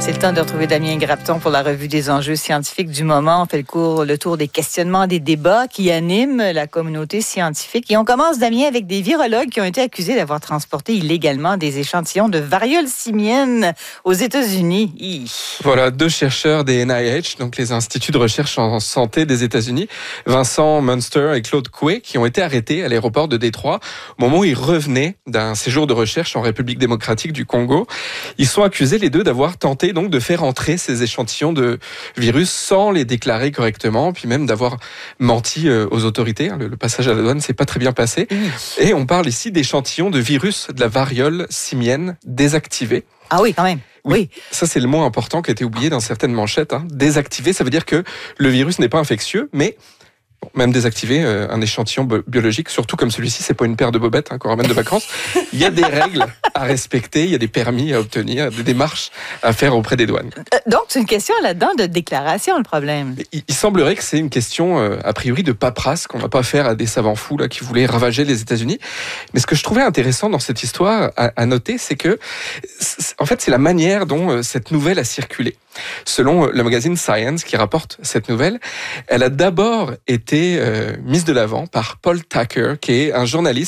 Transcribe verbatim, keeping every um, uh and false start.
C'est le temps de retrouver Damien Grapton pour la revue des enjeux scientifiques du moment. On fait le, cours, le tour des questionnements, des débats qui animent la communauté scientifique. Et on commence, Damien, avec des virologues qui ont été accusés d'avoir transporté illégalement des échantillons de variole simienne aux États-Unis. Hi. Voilà, deux chercheurs des N I H, donc les instituts de recherche en santé des États-Unis, Vincent Munster et Claude Coué, qui ont été arrêtés à l'aéroport de Détroit au moment où ils revenaient d'un séjour de recherche en République démocratique du Congo. Ils sont accusés, les deux, d'avoir tenté donc de faire entrer ces échantillons de virus sans les déclarer correctement, puis même d'avoir menti aux autorités. Le, le passage à la douane s'est pas très bien passé. Oui. Et on parle ici d'échantillons de virus de la variole simienne désactivés. Ah oui, quand même. Oui, oui. Ça c'est le mot important qui a été oublié dans certaines manchettes. Hein. Désactivé, ça veut dire que le virus n'est pas infectieux, mais bon, même désactiver euh, un échantillon bi- biologique, surtout comme celui-ci, c'est pas une paire de bobettes hein, qu'on ramène de vacances. Il y a des règles à respecter, il y a des permis à obtenir, des démarches à faire auprès des douanes. Euh, donc, c'est une question là-dedans de déclaration, le problème. Il, il semblerait que c'est une question, euh, a priori, de paperasse qu'on va pas faire à des savants fous là, qui voulaient ravager les États-Unis. Mais ce que je trouvais intéressant dans cette histoire à, à noter, c'est que, c'est, en fait, c'est la manière dont euh, cette nouvelle a circulé. Selon le magazine Science qui rapporte cette nouvelle, elle a d'abord été euh, mise de l'avant par Paul Tucker, qui est un journaliste